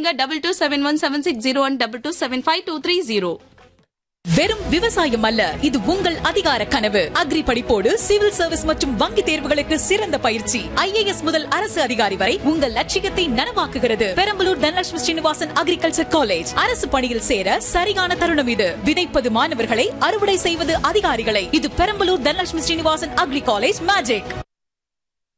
பண்ணுங்க 2271760122752330. வெறும் விவசாயம் அல்ல, இது உங்கள் அதிகார கனவு. அக்ரி படிப்போடு சிவில் சர்வீஸ் மற்றும் வங்கி தேர்வுகளுக்கு சிறந்த பயிற்சி. IAS முதல் அரசு அதிகாரி வரை உங்கள் லட்சியத்தை நனவாக்குகிறது. Perambalur Dhanalakshmi Srinivasan agriculture college. அரசு பணியில் சேர சரியான தருணம் இது. விதைப்பது மாணவர்களை, அறுவடை செய்வது அதிகாரிகளை. இது Perambalur Dhanalakshmi Srinivasan agri college magic.